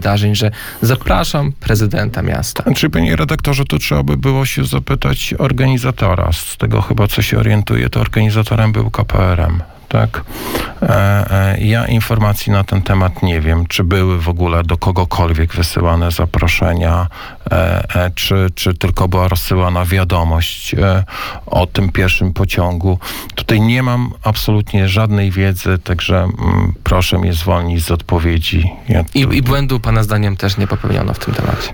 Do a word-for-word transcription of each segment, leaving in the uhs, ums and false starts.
wydarzeń, że zapraszam prezydenta miasta. Czy, panie redaktorze, to trzeba by było się zapytać organizatora. Z tego chyba, co się orientuje, to organizatorem był K P R M. Tak. E, e, ja informacji na ten temat nie wiem, czy były w ogóle do kogokolwiek wysyłane zaproszenia, e, e, czy, czy tylko była rozsyłana wiadomość e, o tym pierwszym pociągu. Tutaj nie mam absolutnie żadnej wiedzy, także mm, proszę mnie zwolnić z odpowiedzi. Ja I, tu... I błędu pana zdaniem też nie popełniono w tym temacie.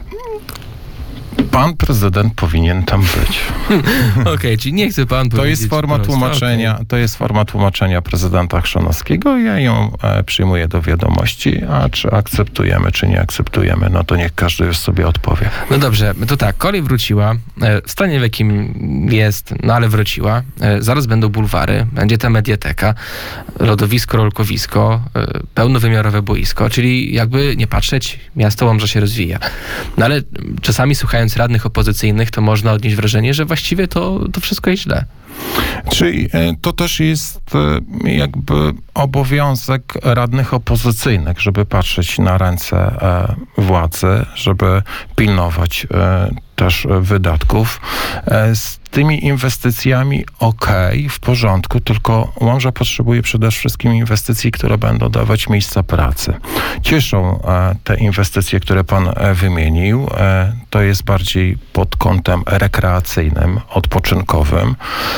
Pan prezydent powinien tam być. Okej, okay, czyli nie chce pan To powiedzieć jest forma prosto. tłumaczenia, Okay. to jest forma tłumaczenia prezydenta Chrzanowskiego. Ja ją e, przyjmuję do wiadomości, a czy akceptujemy, czy nie akceptujemy, no to niech każdy już sobie odpowie. No dobrze, to tak, kolej wróciła, w stanie w jakim jest, no ale wróciła. Zaraz będą bulwary, będzie ta mediateka, lodowisko, rolkowisko, pełnowymiarowe boisko, czyli jakby nie patrzeć, miasto Łomża się rozwija. No ale czasami słuchając radnych opozycyjnych, to można odnieść wrażenie, że właściwie to, to wszystko jest źle. Czyli to też jest jakby obowiązek radnych opozycyjnych, żeby patrzeć na ręce władzy, żeby pilnować też wydatków. Z tymi inwestycjami okej, okay, w porządku, tylko Łomża potrzebuje przede wszystkim inwestycji, które będą dawać miejsca pracy. Cieszą te inwestycje, które pan wymienił. To jest bardziej pod kątem rekreacyjnym, odpoczynkowym,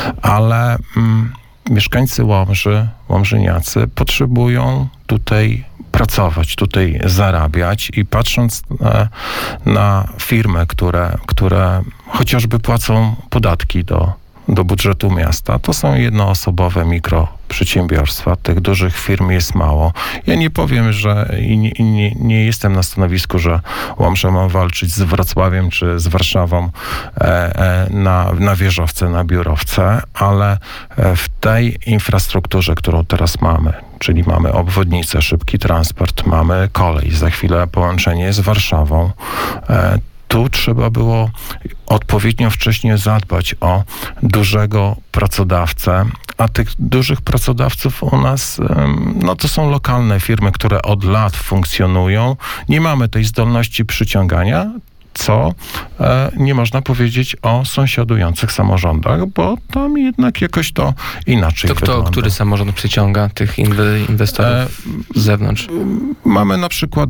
ale mm, mieszkańcy Łomży, łomżyniacy potrzebują tutaj pracować, tutaj zarabiać i patrząc na, na firmy, które, które chociażby płacą podatki do, do budżetu miasta, to są jednoosobowe mikroprzedsiębiorstwa. Tych dużych firm jest mało. Ja nie powiem, że i nie, nie, nie jestem na stanowisku, że Łomża ma walczyć z Wrocławiem czy z Warszawą e, e, na, na wieżowce, na biurowce, ale w tej infrastrukturze, którą teraz mamy, czyli mamy obwodnicę, szybki transport, mamy kolej, za chwilę połączenie z Warszawą. E, tu trzeba było odpowiednio wcześnie zadbać o dużego pracodawcę, a tych dużych pracodawców u nas, no to są lokalne firmy, które od lat funkcjonują. Nie mamy tej zdolności przyciągania, co e, nie można powiedzieć o sąsiadujących samorządach, bo tam jednak jakoś to inaczej to wygląda. To który samorząd przyciąga tych inwe- inwestorów e, z zewnątrz? Mamy na przykład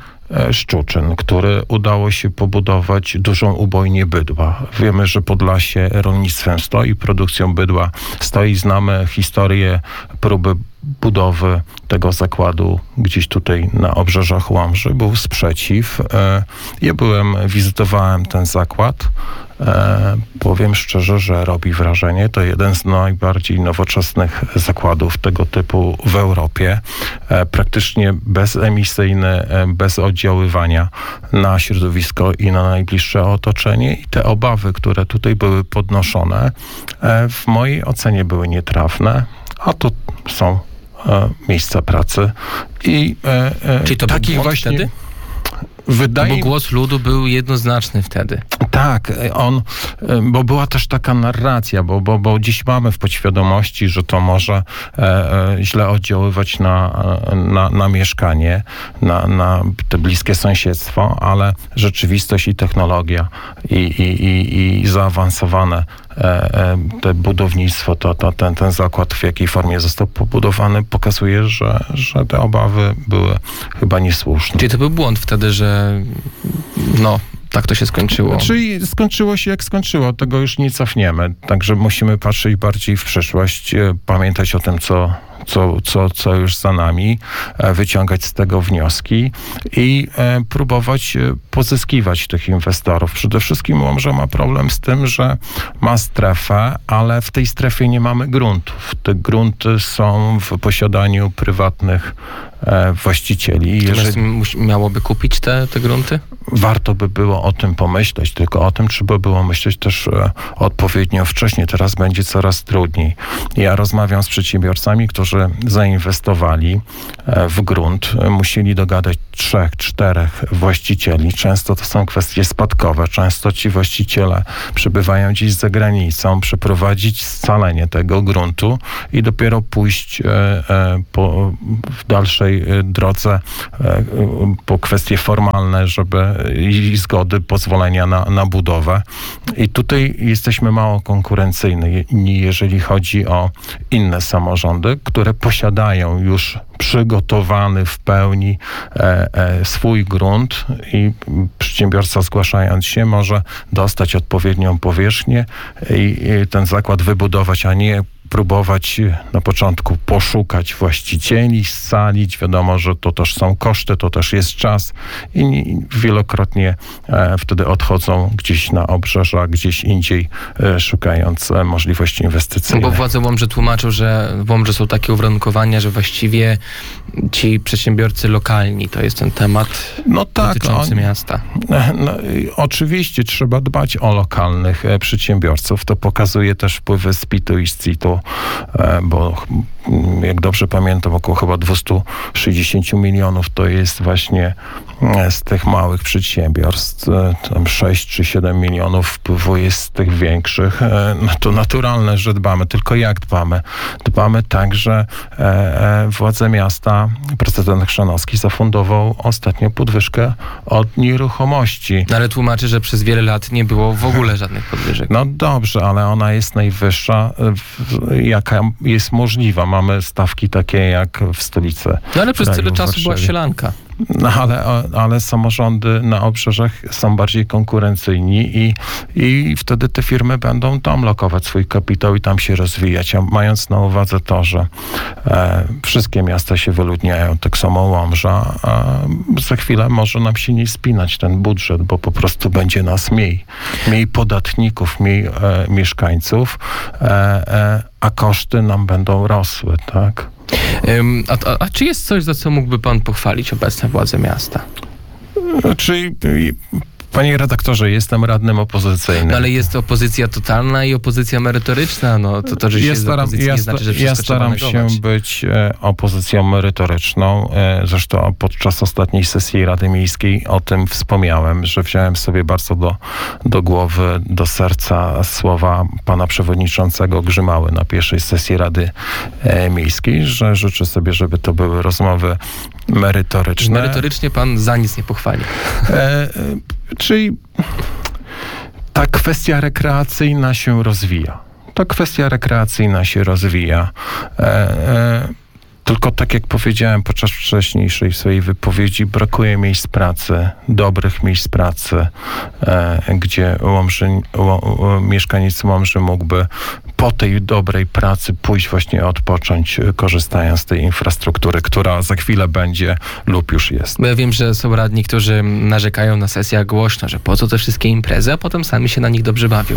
e, Szczuczyn, który udało się pobudować dużą ubojnię bydła. Wiemy, że Podlasie rolnictwem stoi, produkcją bydła stoi. Znamy historię próby budowy tego zakładu gdzieś tutaj na obrzeżach Łomży. Był sprzeciw. Ja byłem, wizytowałem ten zakład. Powiem szczerze, że robi wrażenie. To jeden z najbardziej nowoczesnych zakładów tego typu w Europie. Praktycznie bezemisyjny, bez oddziaływania na środowisko i na najbliższe otoczenie. I te obawy, które tutaj były podnoszone, w mojej ocenie były nietrafne, a tu są e, miejsca pracy. I e, e, Czyli to był błąd właśnie wtedy? Wydaje... Bo głos ludu był jednoznaczny wtedy. Tak, on, bo była też taka narracja, bo, bo, bo dziś mamy w podświadomości, że to może e, e, źle oddziaływać na, na, na mieszkanie, na, na te bliskie sąsiedztwo, ale rzeczywistość i technologia i, i, i, i zaawansowane e, e, te budownictwo, to, to ten, ten zakład, w jakiej formie został pobudowany, pokazuje, że, że te obawy były chyba niesłuszne. Czyli to był błąd wtedy, że no, tak to się skończyło. Czyli skończyło się jak skończyło, tego już nie cofniemy. Także musimy patrzeć bardziej w przyszłość, pamiętać o tym, co, co, co, co już za nami, wyciągać z tego wnioski i próbować pozyskiwać tych inwestorów. Przede wszystkim Łomża ma problem z tym, że ma strefę, ale w tej strefie nie mamy gruntów. Te grunty są w posiadaniu prywatnych właścicieli. Jeżeli miałoby kupić te, te grunty? Warto by było o tym pomyśleć, tylko o tym trzeba było myśleć też e, odpowiednio wcześnie. Teraz będzie coraz trudniej. Ja rozmawiam z przedsiębiorcami, którzy którzy zainwestowali w grunt, musieli dogadać trzech, czterech właścicieli. Często to są kwestie spadkowe. Często ci właściciele przebywają gdzieś za granicą, przeprowadzić scalenie tego gruntu i dopiero pójść po, w dalszej drodze po kwestie formalne, żeby i zgody, pozwolenia na, na budowę. I tutaj jesteśmy mało konkurencyjni, jeżeli chodzi o inne samorządy, które posiadają już przygotowany w pełni e, e, swój grunt i przedsiębiorca, zgłaszając się, może dostać odpowiednią powierzchnię i, i ten zakład wybudować, a nie próbować na początku poszukać właścicieli, scalić. Wiadomo, że to też są koszty, to też jest czas i wielokrotnie e, wtedy odchodzą gdzieś na obrzeża, gdzieś indziej, e, szukając e, możliwości inwestycyjnych. Bo władze Łomży tłumaczą, że w Łomży są takie uwarunkowania, że właściwie ci przedsiębiorcy lokalni, to jest ten temat no tak, dotyczący on, miasta. No, oczywiście trzeba dbać o lokalnych e, przedsiębiorców. To pokazuje też wpływy z pitu i z citu, e, bo jak dobrze pamiętam, około chyba dwieście sześćdziesiąt milionów to jest właśnie z tych małych przedsiębiorstw. Tam sześć czy siedem milionów wpływu jest z tych większych. No to naturalne, że dbamy. Tylko jak dbamy? Dbamy tak, że władze miasta, prezydent Chrzanowski zafundował ostatnio podwyżkę od nieruchomości. No ale tłumaczy, że przez wiele lat nie było w ogóle żadnych podwyżek. No dobrze, ale ona jest najwyższa, jaka jest możliwa. Mamy stawki takie jak w stolicy. No ale przez tyle czasu Warszawie. była sielanka. No ale, ale samorządy na obrzeżach są bardziej konkurencyjni i, i wtedy te firmy będą tam lokować swój kapitał i tam się rozwijać. A mając na uwadze to, że e, wszystkie miasta się wyludniają, tak samo Łomża, a za chwilę może nam się nie spinać ten budżet, bo po prostu będzie nas mniej. Mniej podatników, mniej e, mieszkańców, e, e, a koszty nam będą rosły, tak? A, a, a czy jest coś, za co mógłby pan pochwalić obecne władze miasta? Czyli, panie redaktorze, jestem radnym opozycyjnym. No ale jest opozycja totalna i opozycja merytoryczna. No to to, że się ja z staram, opozycji ja, nie znaczy, że ja wszystko staram trzeba się negować. być e, opozycją merytoryczną. E, zresztą podczas ostatniej sesji Rady Miejskiej o tym wspomniałem, że wziąłem sobie bardzo do, do głowy, do serca słowa pana przewodniczącego Grzymały na pierwszej sesji Rady e, Miejskiej, że życzę sobie, żeby to były rozmowy merytoryczne. Merytorycznie pan za nic nie pochwali. E, czyli ta kwestia rekreacyjna się rozwija. Ta kwestia rekreacyjna się rozwija. E, e, tylko tak jak powiedziałem podczas wcześniejszej swojej wypowiedzi, brakuje miejsc pracy, dobrych miejsc pracy, e, gdzie Łomży, ło, mieszkaniec Łomży mógłby po tej dobrej pracy pójść właśnie odpocząć, korzystając z tej infrastruktury, która za chwilę będzie lub już jest. Bo ja wiem, że są radni, którzy narzekają na sesjach głośno, że po co te wszystkie imprezy, a potem sami się na nich dobrze bawią.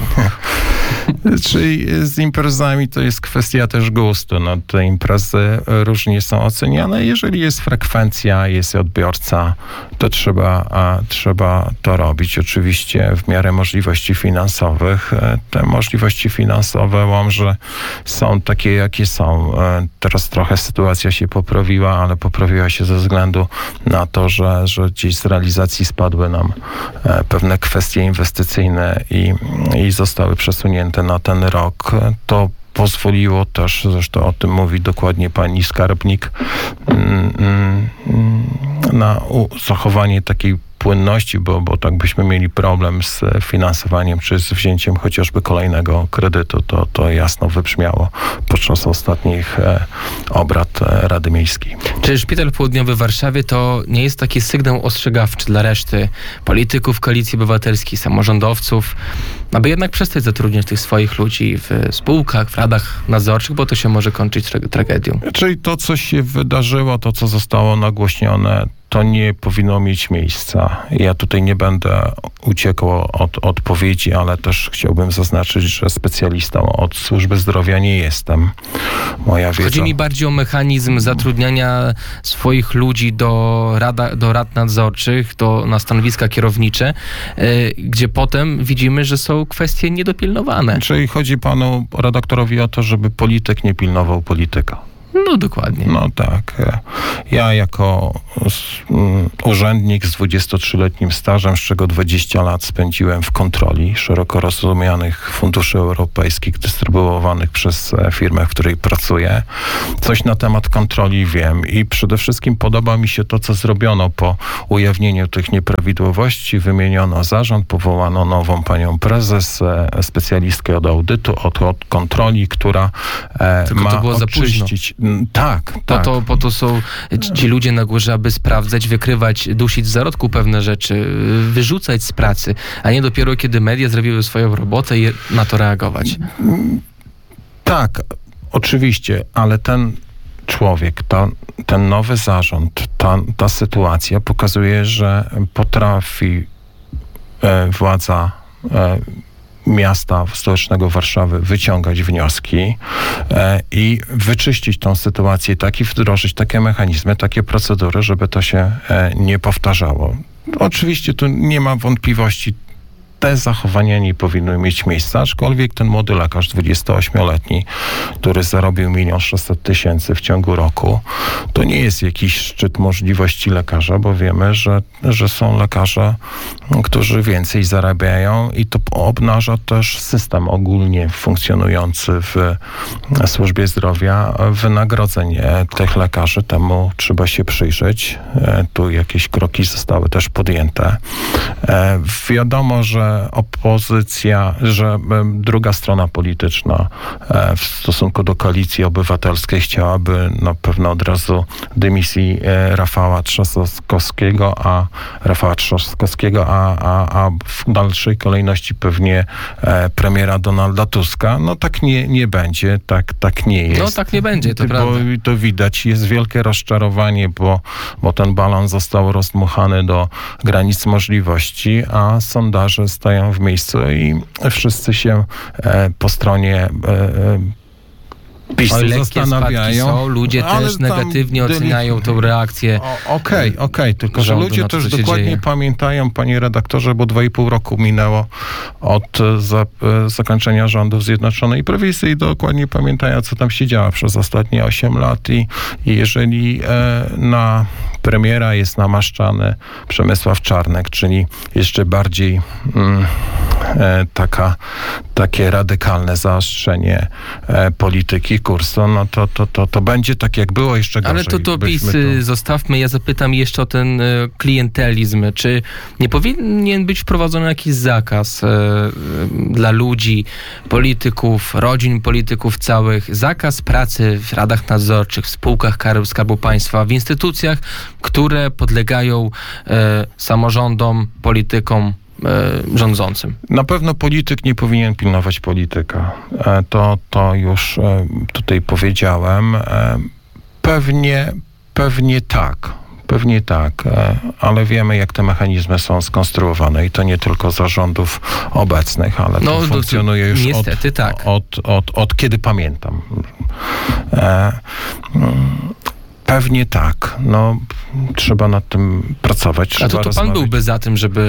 Czyli z imprezami to jest kwestia też gustu. No, te imprezy różnie są oceniane. Jeżeli jest frekwencja, jest odbiorca, to trzeba, a, trzeba to robić. Oczywiście w miarę możliwości finansowych. Te możliwości finansowe Łomży są takie, jakie są. Teraz trochę sytuacja się poprawiła, ale poprawiła się ze względu na to, że, że gdzieś z realizacji spadły nam pewne kwestie inwestycyjne i, i zostały przesunięte na ten rok. To pozwoliło też, zresztą o tym mówi dokładnie pani skarbnik, na zachowanie takiej płynności, bo, bo tak byśmy mieli problem z finansowaniem czy z wzięciem chociażby kolejnego kredytu, to, to jasno wybrzmiało podczas ostatnich e, obrad e, Rady Miejskiej. Czy szpital południowy w Warszawie to nie jest taki sygnał ostrzegawczy dla reszty polityków, Koalicji Obywatelskiej, samorządowców, aby jednak przestać zatrudniać tych swoich ludzi w spółkach, w radach nadzorczych, bo to się może kończyć tra- tragedią? Czyli to, co się wydarzyło, to, co zostało nagłośnione, to nie powinno mieć miejsca. Ja tutaj nie będę uciekł od odpowiedzi, ale też chciałbym zaznaczyć, że specjalistą od służby zdrowia nie jestem. Moja wiedza... Chodzi mi bardziej o mechanizm zatrudniania swoich ludzi do, rada, do rad nadzorczych, do, na stanowiska kierownicze, yy, gdzie potem widzimy, że są kwestie niedopilnowane. Czyli chodzi panu redaktorowi o to, żeby polityk nie pilnował polityka. No dokładnie. No tak. Ja jako urzędnik z dwudziestotrzyletnim stażem, z czego dwadzieścia lat spędziłem w kontroli szeroko rozumianych funduszy europejskich dystrybuowanych przez firmę, w której pracuję. Coś na temat kontroli wiem i przede wszystkim podoba mi się to, co zrobiono po ujawnieniu tych nieprawidłowości. Wymieniono zarząd, powołano nową panią prezes, specjalistkę od audytu, od, od kontroli, która Tylko ma to było za późno. oczyścić. Tak, Po tak. to, po to są ci ludzie na górze, aby sprawdzać, wykrywać, dusić w zarodku pewne rzeczy, wyrzucać z pracy, a nie dopiero kiedy media zrobiły swoją robotę i na to reagować. Tak, oczywiście, ale ten człowiek, ta, ten nowy zarząd, ta, ta sytuacja pokazuje, że potrafi e, władza e, miasta stołecznego Warszawy wyciągać wnioski e, i wyczyścić tą sytuację tak i wdrożyć takie mechanizmy, takie procedury, żeby to się e, nie powtarzało. Oczywiście tu nie ma wątpliwości, te zachowania nie powinny mieć miejsca, aczkolwiek ten młody lekarz, dwudziestoośmioletni, który zarobił milion sześćset tysięcy w ciągu roku, to nie jest jakiś szczyt możliwości lekarza, bo wiemy, że, że są lekarze, którzy więcej zarabiają i to obnaża też system ogólnie funkcjonujący w służbie zdrowia wynagrodzeń tych lekarzy. Temu trzeba się przyjrzeć. Tu jakieś kroki zostały też podjęte. Wiadomo, że opozycja, że druga strona polityczna w stosunku do Koalicji Obywatelskiej chciałaby na pewno od razu dymisji Rafała Trzaskowskiego, a Rafała Trzaskowskiego, a, a, a w dalszej kolejności pewnie premiera Donalda Tuska. No tak nie, nie będzie, tak, tak nie jest. No tak nie będzie, to bo prawda. To widać, jest wielkie rozczarowanie, bo, bo ten balon został rozdmuchany do granic możliwości, a sondaże stają w miejscu i wszyscy się e, po stronie e, PiSu Ale lekkie zastanawiają. spadki są, ludzie ale też negatywnie deli- oceniają tą reakcję. Okej, okej, okay, tylko że rządu ludzie na to, też co się dokładnie dzieje. pamiętają, panie redaktorze, bo dwa i pół roku minęło od za, e, zakończenia rządów Zjednoczonej Prawicy i dokładnie pamiętają, co tam się działo przez ostatnie osiem lat i, i jeżeli e, na premiera jest namaszczany Przemysław Czarnek, czyli jeszcze bardziej mm, e, taka, takie radykalne zaostrzenie e, polityki kursu, no to, to, to, to będzie tak, jak było, jeszcze gorzej. Ale to, to Byśmy PiS tu- zostawmy. Ja zapytam jeszcze o ten e, klientelizm. Czy nie powinien być wprowadzony jakiś zakaz e, e, dla ludzi, polityków, rodzin polityków całych, zakaz pracy w radach nadzorczych, w spółkach Skarbu Państwa, w instytucjach, które podlegają e, samorządom, politykom e, rządzącym? Na pewno polityk nie powinien pilnować polityka. E, To, to już e, tutaj powiedziałem. E, Pewnie, pewnie tak. Pewnie tak, e, ale wiemy, jak te mechanizmy są skonstruowane i to nie tylko zarządów obecnych, ale No, to no, funkcjonuje już niestety od, tak. od, od, od kiedy pamiętam. E, mm, Pewnie tak. No, trzeba nad tym pracować. A Trzeba to, to pan rozmawiać. byłby za tym, żeby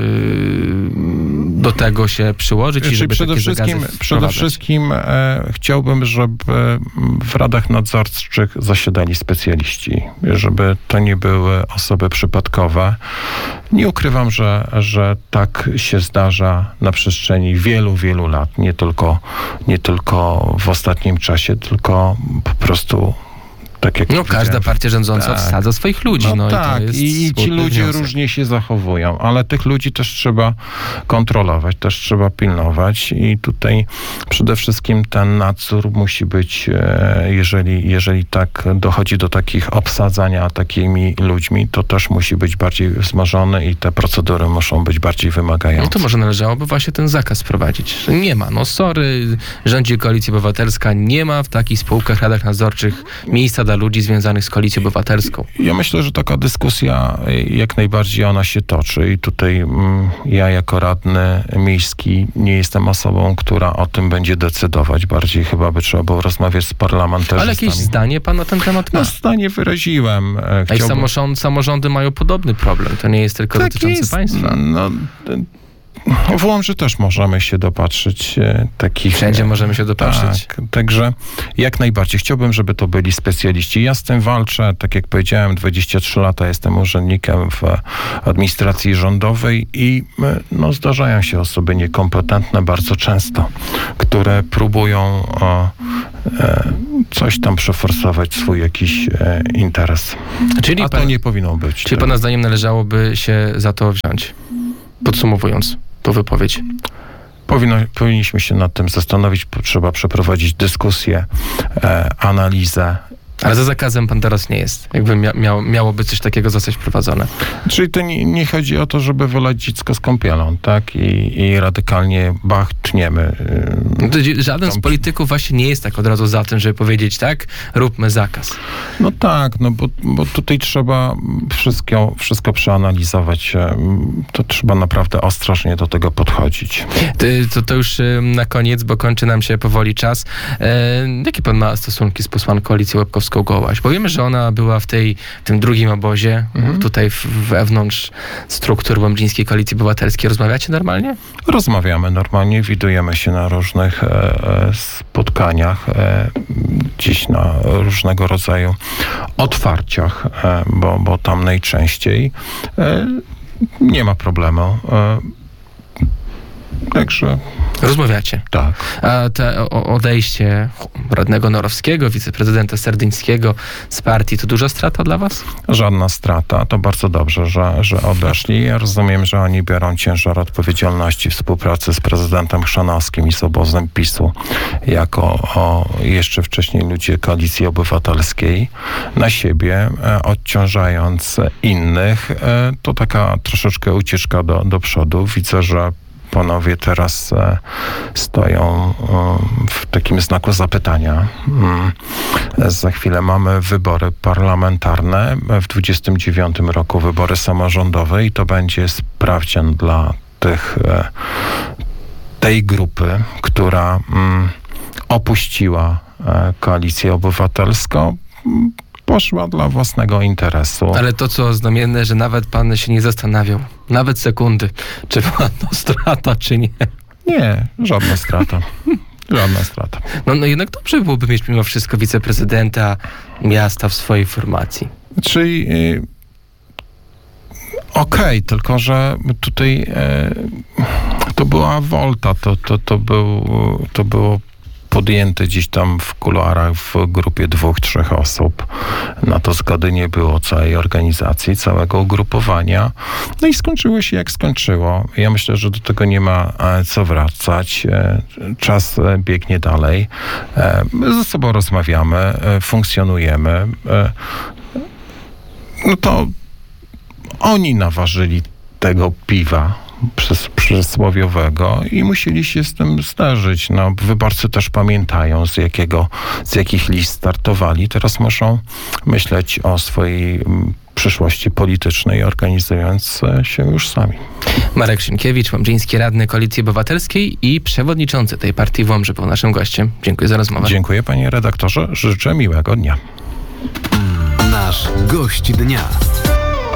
do tego się przyłożyć i Czyli żeby przede takie wszystkim, zakazy przede wprowadzać? wszystkim e, chciałbym, żeby w radach nadzorczych zasiadali specjaliści, żeby to nie były osoby przypadkowe. Nie ukrywam, że, że tak się zdarza na przestrzeni wielu, wielu lat, nie tylko, nie tylko w ostatnim czasie, tylko po prostu tak jak No powiedziałem, każda partia rządząca tak. wsadza swoich ludzi. No, No, i tak, to jest i, i ci smutny ludzie wniosek. różnie się zachowują, ale tych ludzi też trzeba kontrolować, też trzeba pilnować i tutaj przede wszystkim ten nadzór musi być, e, jeżeli, jeżeli tak dochodzi do takich obsadzania takimi ludźmi, to też musi być bardziej wzmożony i te procedury muszą być bardziej wymagające. No to może należałoby właśnie ten zakaz wprowadzić. Nie ma, no sorry, rządzi Koalicja Obywatelska, nie ma w takich spółkach, radach nadzorczych miejsca dla ludzi związanych z Koalicją Obywatelską. Ja myślę, że taka dyskusja jak najbardziej ona się toczy i tutaj mm, ja jako radny miejski nie jestem osobą, która o tym będzie decydować. Bardziej chyba by trzeba było rozmawiać z parlamentarzystami. Ale jakieś zdanie pan na ten temat ma? No zdanie wyraziłem. E, A i chciałbym- samorząd, samorządy mają podobny problem. To nie jest tylko Tak dotyczący jest. państwa. No, W Łomży też możemy się dopatrzyć e, takich... Wszędzie możemy się dopatrzyć. Tak, także jak najbardziej. Chciałbym, żeby to byli specjaliści. Ja z tym walczę. Tak jak powiedziałem, dwadzieścia trzy lata jestem urzędnikiem w administracji rządowej i e, no, zdarzają się osoby niekompetentne bardzo często, które próbują o, e, coś tam przeforsować, swój jakiś e, interes. Czyli A to pan, nie powinno być. czyli pana zdaniem należałoby się za to wziąć? Podsumowując tą wypowiedź. Powinno, powinniśmy się nad tym zastanowić. Trzeba przeprowadzić dyskusję, e, analizę. Ale za zakazem pan teraz nie jest. Jakby mia- miało, miałoby coś takiego zostać wprowadzone. Czyli to nie, nie chodzi o to, żeby wylać dziecko z kąpielą, tak? I, i radykalnie bach, tniemy. No to dzi- żaden z Tam- polityków właśnie nie jest tak od razu za tym, żeby powiedzieć tak, róbmy zakaz. No tak, no bo, bo tutaj trzeba wszystko, wszystko przeanalizować. e, To trzeba naprawdę ostrożnie do tego podchodzić. Ty- To, to już y, na koniec, bo kończy nam się powoli czas. E, jakie pan ma stosunki z posłanką Koalicji Łebkowską-Gołaś? Bo wiemy, że ona była w, tej, w tym drugim obozie, Mhm. tutaj w, wewnątrz struktur Łomżyńskiej Koalicji Obywatelskiej. Rozmawiacie normalnie? Rozmawiamy normalnie, widujemy się na różnych e, e, spotkaniach, e, gdzieś na różnego rodzaju otwarciach, e, bo, bo tam najczęściej e, nie ma problemu. E, także Rozmawiacie. tak. A te o- odejście radnego Norowskiego, wiceprezydenta Serdyńskiego z partii, to duża strata dla was? Żadna strata. To bardzo dobrze, że, że odeszli. Ja rozumiem, że oni biorą ciężar odpowiedzialności współpracy z prezydentem Chrzanowskim i z obozem PiSu, jako o, jeszcze wcześniej ludzie Koalicji Obywatelskiej, na siebie, e, odciążając innych. E, to taka troszeczkę ucieczka do, do przodu. Widzę, że panowie teraz e, stoją e, w takim znaku zapytania. Mm. Za chwilę mamy wybory parlamentarne, w dwudziestym dziewiątym roku wybory samorządowe i to będzie sprawdzian dla tych, e, tej grupy, która mm, opuściła e, Koalicję Obywatelską, m, poszła dla własnego interesu. Ale to, co znamienne, że nawet pan się nie zastanawiał, nawet sekundy, czy była to strata, czy nie. Nie, żadna strata. Żadna strata. No, no jednak dobrze byłoby mieć mimo wszystko wiceprezydenta miasta w swojej formacji. Czyli y, okej, tylko że tutaj y, to była wolta, to, to, to, był, to było podjęte gdzieś tam w kuluarach w grupie dwóch, trzech osób. Na to zgody nie było całej organizacji, całego ugrupowania. No i skończyło się jak skończyło. Ja myślę, że do tego nie ma e, co wracać. E, czas e, biegnie dalej. E, my ze sobą rozmawiamy, e, funkcjonujemy. E, no to oni naważyli tego piwa Przys- przysłowiowego i musieli się z tym zderzyć. No, wyborcy też pamiętają, z jakiego, z jakich list startowali. Teraz muszą myśleć o swojej mm, przyszłości politycznej, organizując e, się już sami. Marek Szynkiewicz, łomżyński radny Koalicji Obywatelskiej i przewodniczący tej partii w Łomży był naszym gościem. Dziękuję za rozmowę. Dziękuję, panie redaktorze. Życzę miłego dnia. Nasz gość dnia.